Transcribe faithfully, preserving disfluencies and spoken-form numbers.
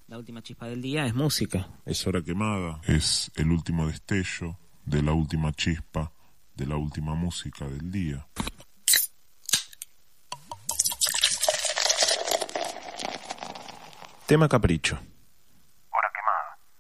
La última chispa del día es música. Es hora quemada, es el último destello de la última chispa, de la última música del día. Tema capricho.